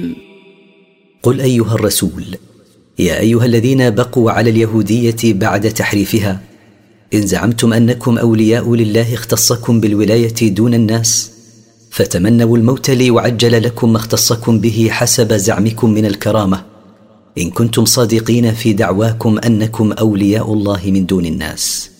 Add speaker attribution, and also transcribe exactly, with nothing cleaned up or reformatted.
Speaker 1: قل أيها الرسول يا أيها الذين بقوا على اليهودية بعد تحريفها، إن زعمتم أنكم أولياء لله اختصكم بالولاية دون الناس، فتمنوا الموت ليعجل لكم ما اختصكم به حسب زعمكم من الكرامة، إن كنتم صادقين في دعواكم أنكم أولياء الله من دون الناس.